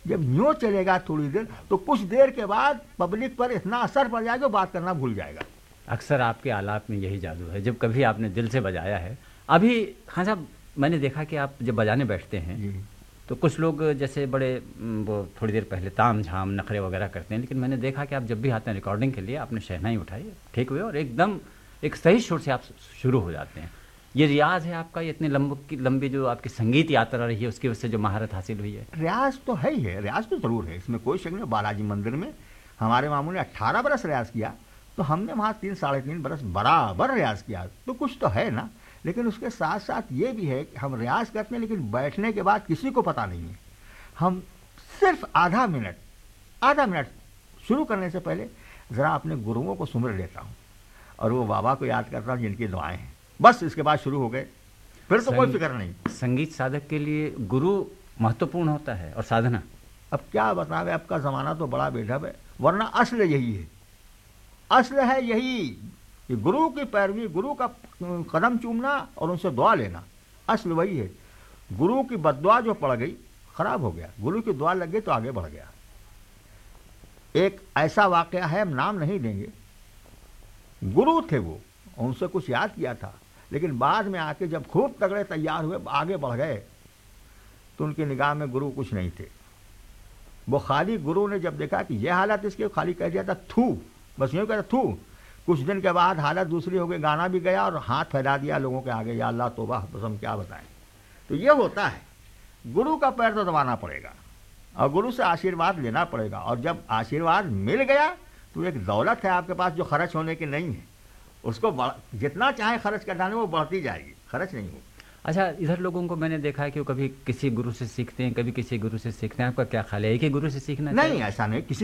जब यूँ चलेगा थोड़ी देर तो कुछ देर के बाद पब्लिक पर इतना असर पड़ जाएगा बात करना भूल जाएगा। अक्सर आपके आलाप में यही जादू है, जब कभी आपने दिल से बजाया है। अभी खान साहब, मैंने देखा कि आप जब बजाने बैठते हैं जी। तो कुछ लोग जैसे बड़े वो थोड़ी देर पहले ताम झाम नखरे वगैरह करते हैं, लेकिन मैंने देखा कि आप जब भी आते हैं रिकॉर्डिंग के लिए आपने शहनाई उठाई, ठीक हुए और एकदम एक सही सुर से आप शुरू हो जाते हैं। ये रियाज है आपका, ये इतनी लंबी जो आपकी संगीत यात्रा रही है उसकी वजह से जो महारत हासिल हुई है? रियाज तो है ही है, रियाज तो ज़रूर है, इसमें कोई शक नहीं। बालाजी मंदिर में हमारे मामू ने 18 बरस रियाज किया, तो हमने वहाँ 3 साढ़े 3 बरस बराबर रियाज किया, तो कुछ तो है ना। लेकिन उसके साथ साथ ये भी है कि हम रियाज करते हैं लेकिन बैठने के बाद किसी को पता नहीं है। हम सिर्फ आधा मिनट शुरू करने से पहले ज़रा अपने गुरुओं को सुमिर लेता हूँ और वो बाबा को याद करता हूँ जिनकी दुआएं हैं, बस इसके बाद शुरू हो गए, फिर तो कोई फिक्र नहीं। संगीत साधक के लिए गुरु महत्वपूर्ण होता है और साधना। अब क्या बतावे, अब का ज़माना तो बड़ा बेढब है, वरना असल यही है, असल है यही कि गुरु की पैरवी, गुरु का कदम चूमना और उनसे दुआ लेना, असल वही है। गुरु की बद्दुआ जो पड़ गई खराब हो गया, गुरु की दुआ लग गई तो आगे बढ़ गया। एक ऐसा वाकया है, हम नाम नहीं देंगे, गुरु थे वो, उनसे कुछ याद किया था, लेकिन बाद में आके जब खूब तगड़े तैयार हुए आगे बढ़ गए तो उनकी निगाह में गुरु कुछ नहीं थे। वो खाली गुरु ने जब देखा कि यह हालत इसके, खाली कह दिया था थू, बस यूँ कहता थू। कुछ दिन के बाद हालत दूसरी हो गई, गाना भी गया और हाथ फैला दिया लोगों के आगे, या अल्लाह तौबा, बस हम क्या बताएं। तो ये होता है, गुरु का पैर तो दबाना पड़ेगा और गुरु से आशीर्वाद लेना पड़ेगा, और जब आशीर्वाद मिल गया तो एक दौलत है आपके पास जो खर्च होने की नहीं है, उसको जितना चाहे खर्च कर डालें वो बढ़ती जाएगी, खर्च नहीं होगी। अच्छा, इधर लोगों को मैंने देखा है कि वो कभी किसी गुरु से सीखते हैं, कभी किसी गुरु से सीखते हैं, आपका क्या ख्याल है, एक ही गुरु से सीखना नहीं, चाहिए? ऐसा नहीं, किसी